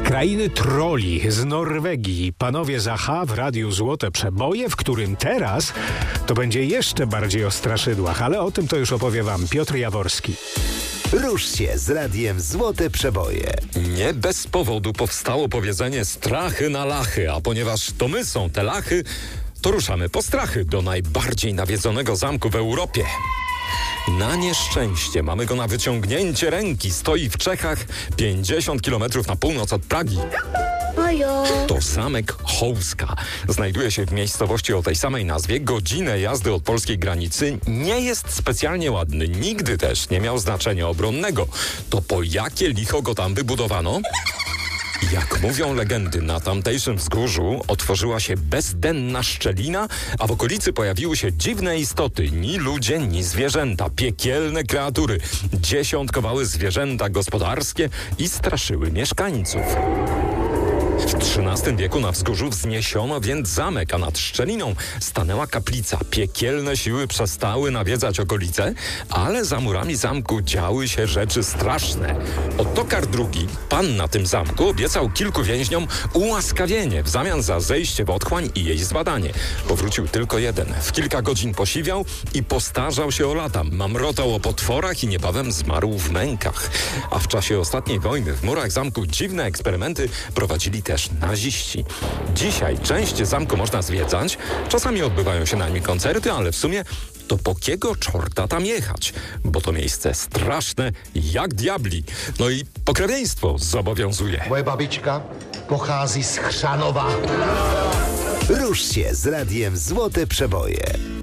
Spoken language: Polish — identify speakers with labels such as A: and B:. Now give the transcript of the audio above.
A: krainy troli, z Norwegii. Panowie Zaha w Radiu Złote Przeboje, w którym teraz to będzie jeszcze bardziej o straszydłach, ale o tym to już opowie wam Piotr Jaworski.
B: Rusz się z Radiem Złote Przeboje.
C: Nie bez powodu powstało powiedzenie strachy na lachy, a ponieważ to my są te lachy, to ruszamy po strachy do najbardziej nawiedzonego zamku w Europie. Na nieszczęście mamy go na wyciągnięcie ręki. Stoi w Czechach, 50 km na północ od Pragi. To zamek Chołska. Znajduje się w miejscowości o tej samej nazwie. Godzinę jazdy od polskiej granicy. Nie jest specjalnie ładny. Nigdy też nie miał znaczenia obronnego. To po jakie licho go tam wybudowano? Jak mówią legendy, na tamtejszym wzgórzu otworzyła się bezdenna szczelina, a w okolicy pojawiły się dziwne istoty. Ni ludzie, ni zwierzęta. Piekielne kreatury. Dziesiątkowały zwierzęta gospodarskie i straszyły mieszkańców. W XIII wieku na wzgórzu wzniesiono więc zamek, a nad szczeliną stanęła kaplica. Piekielne siły przestały nawiedzać okolice, ale za murami zamku działy się rzeczy straszne. Ottokar II, pan na tym zamku, obiecał kilku więźniom ułaskawienie w zamian za zejście w otchłań i jej zbadanie. Powrócił tylko jeden. W kilka godzin posiwiał i postarzał się o lata. Mamrotał o potworach i niebawem zmarł w mękach. A w czasie ostatniej wojny w murach zamku dziwne eksperymenty prowadzili też naziści. Dzisiaj część zamku można zwiedzać, czasami odbywają się na nim koncerty, ale w sumie to po kiego czorta tam jechać? Bo to miejsce straszne jak diabli. No i pokrewieństwo zobowiązuje.
D: Moje babička pochází z Chrzanowa.
B: Rusz się z Radiem Złote Przeboje.